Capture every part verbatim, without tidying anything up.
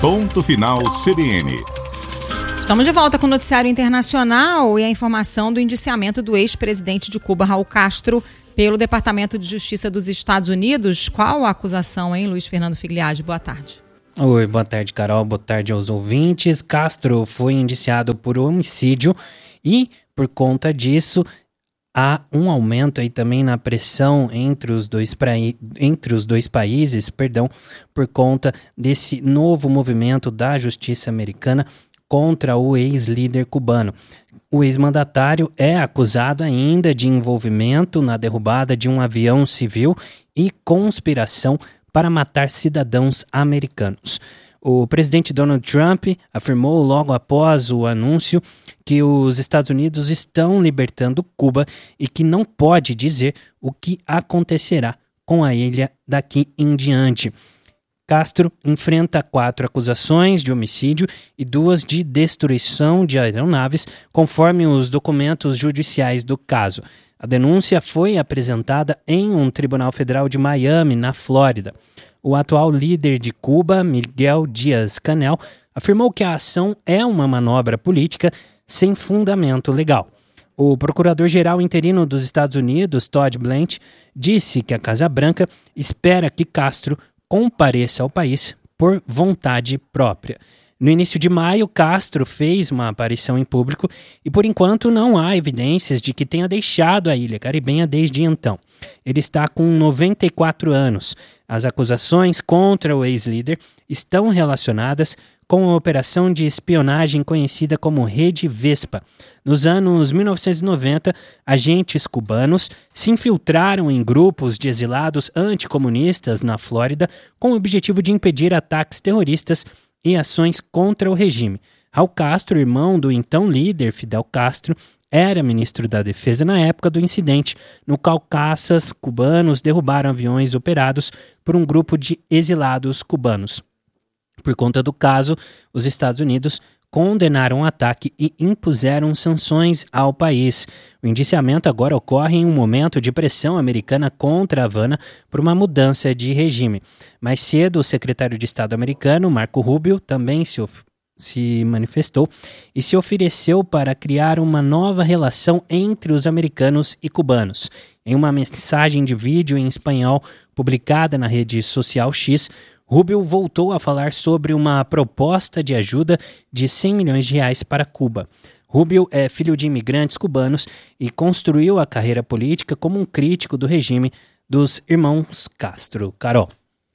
Ponto Final C B N. Estamos de volta com o noticiário internacional e a informação do indiciamento do ex-presidente de Cuba, Raul Castro, pelo Departamento de Justiça dos Estados Unidos. Qual a acusação, hein, Luiz Fernando Figliage? Boa tarde. Oi, boa tarde, Carol. Boa tarde aos ouvintes. Castro foi indiciado por homicídio e, por conta disso, há um aumento aí também na pressão entre os dois, pra... entre os dois países, perdão, por conta desse novo movimento da justiça americana contra o ex-líder cubano. O ex-mandatário é acusado ainda de envolvimento na derrubada de um avião civil e conspiração para matar cidadãos americanos. O presidente Donald Trump afirmou logo após o anúncio que os Estados Unidos estão libertando Cuba e que não pode dizer o que acontecerá com a ilha daqui em diante. Castro enfrenta quatro acusações de homicídio e duas de destruição de aeronaves, conforme os documentos judiciais do caso. A denúncia foi apresentada em um tribunal federal de Miami, na Flórida. O atual líder de Cuba, Miguel Díaz-Canel, afirmou que a ação é uma manobra política sem fundamento legal. O procurador-geral interino dos Estados Unidos, Todd Blanche, disse que a Casa Branca espera que Castro compareça ao país por vontade própria. No início de maio, Castro fez uma aparição em público e, por enquanto, não há evidências de que tenha deixado a ilha caribenha desde então. Ele está com noventa e quatro anos. As acusações contra o ex-líder estão relacionadas com a operação de espionagem conhecida como Rede Vespa. Nos anos mil novecentos e noventa, agentes cubanos se infiltraram em grupos de exilados anticomunistas na Flórida com o objetivo de impedir ataques terroristas e ações contra o regime. Raul Castro, irmão do então líder Fidel Castro, era ministro da Defesa na época do incidente, no qual caças cubanos derrubaram aviões operados por um grupo de exilados cubanos. Por conta do caso, os Estados Unidos condenaram o ataque e impuseram sanções ao país. O indiciamento agora ocorre em um momento de pressão americana contra Havana por uma mudança de regime. Mais cedo, o secretário de Estado americano, Marco Rubio, também se, of- se manifestou e se ofereceu para criar uma nova relação entre os americanos e cubanos. Em uma mensagem de vídeo em espanhol publicada na rede social X, Rubio voltou a falar sobre uma proposta de ajuda de cem milhões de reais para Cuba. Rubio é filho de imigrantes cubanos e construiu a carreira política como um crítico do regime dos irmãos Castro. Carol.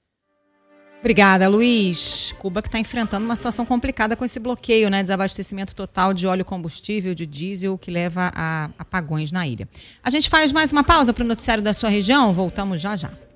Obrigada, Luiz. Cuba que está enfrentando uma situação complicada com esse bloqueio, né? Desabastecimento total de óleo combustível, de diesel, que leva a apagões na ilha. A gente faz mais uma pausa para o noticiário da sua região. Voltamos já já.